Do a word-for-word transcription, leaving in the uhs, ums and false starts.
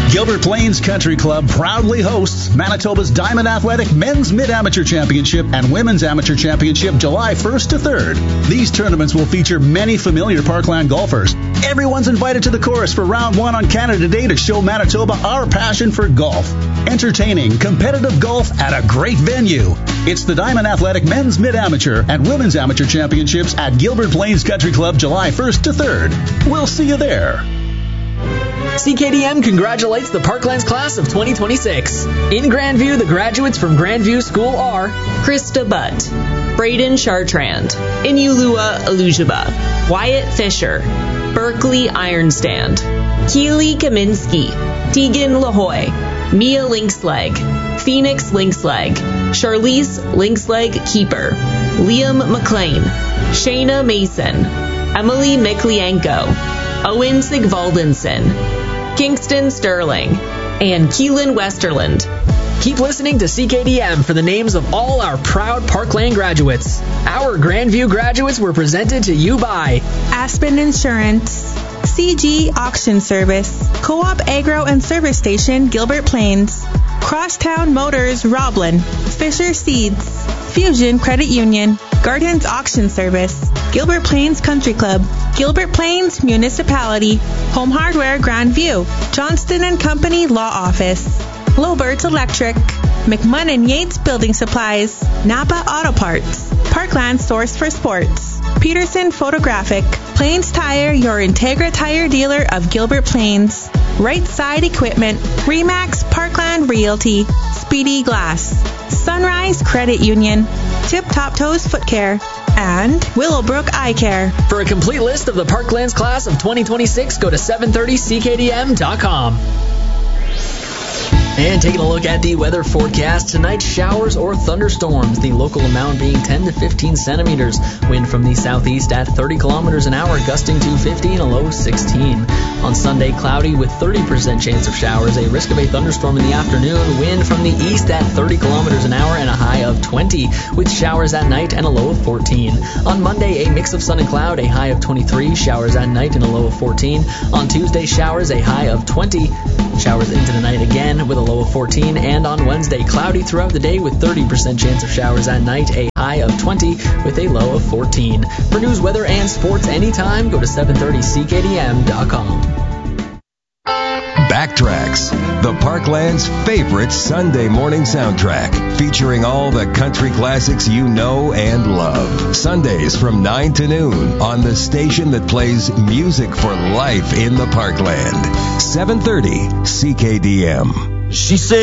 Gilbert Plains Country Club proudly hosts Manitoba's Diamond Athletic Men's Mid-Amateur Championship and Women's Amateur Championship July first to third. These tournaments will feature many familiar Parkland golfers. Everyone's invited to the course for round one on Canada Day to show Manitoba our passion for golf. Entertaining, competitive golf at a great venue. It's the Diamond Athletic Men's Mid-Amateur and Women's Amateur Championships at Gilbert Plains Country Club July first to third. We'll see you there. C K D M congratulates the Parklands class of twenty twenty-six. In Grandview, the graduates from Grandview School are Krista Butt, Braden Chartrand, Inulua Alujaba, Wyatt Fisher, Berkeley Ironstand, Keely Kaminsky, Tegan Lahoy, Mia Lynxleg, Phoenix Lynxleg, Charlize Lynxleg Keeper, Liam McLean, Shayna Mason, Emily Miklienko, Owen Sigvaldenson, Kingston Sterling, and Keelan Westerland. Keep listening to C K D M for the names of all our proud Parkland graduates. Our Grandview graduates were presented to you by Aspen Insurance, C G Auction Service, Co-op Agro and Service Station, Gilbert Plains, Crosstown Motors, Roblin, Fisher Seeds, Fusion Credit Union, Gardens Auction Service, Gilbert Plains Country Club, Gilbert Plains Municipality, Home Hardware Grandview, Johnston and Company Law Office, Lowbirds Electric, McMunn and Yates Building Supplies, Napa Auto Parts, Parkland Source for Sports, Peterson Photographic, Plains Tire, your Integra Tire dealer of Gilbert Plains, Right Side Equipment, Remax Parkland Realty, Speedy Glass, Sunrise Credit Union, Tip Top Toes Foot Care, and Willowbrook Eye Care. For a complete list of the Parklands class of twenty twenty-six, go to seven thirty C K D M dot com. And taking a look at the weather forecast, tonight showers or thunderstorms, the local amount being ten to fifteen centimeters. Wind from the southeast at thirty kilometers an hour, gusting to fifty and a low sixteen. On Sunday, cloudy with thirty percent chance of showers, a risk of a thunderstorm in the afternoon. Wind from the east at thirty kilometers an hour and a high of twenty, with showers at night and a low of fourteen. On Monday, a mix of sun and cloud, a high of twenty-three, showers at night and a low of fourteen. On Tuesday, showers, a high of twenty, showers into the night again with a low of fourteen. And on Wednesday, cloudy throughout the day with thirty percent chance of showers at night, a high of twenty with a low of fourteen. For news, weather, and sports anytime, go to seven thirty C K D M dot com. Backtracks, the Parkland's favorite Sunday morning soundtrack, featuring all the country classics you know and love. Sundays from nine to noon on the station that plays music for life in the Parkland. seven thirty C K D M. She said